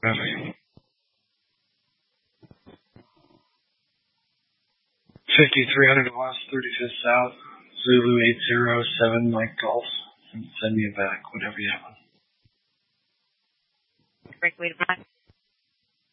Copy. 5300 West, 35th South, Zulu 807 Mike Golf. Send me a back, whatever you have. Break, wait a minute.